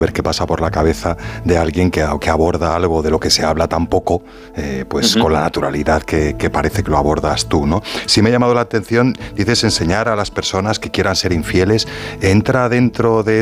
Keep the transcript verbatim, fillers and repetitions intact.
ver qué pasa por la cabeza de alguien que, que aborda algo de lo que se habla tan poco, eh, pues uh-huh. con la naturalidad que, que parece que lo abordas tú, ¿no? Sí me ha llamado la atención, dices enseñar a las personas que quieran ser infieles, entra dentro de